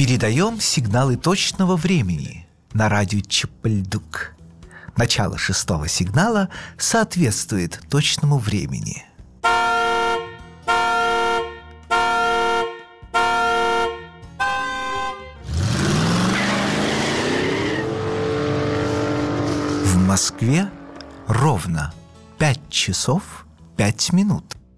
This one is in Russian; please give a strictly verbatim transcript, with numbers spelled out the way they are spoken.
Передаем сигналы точного времени на радио Чапальдук. Начало шестого сигнала соответствует точному времени. В Москве ровно пять часов пять минут.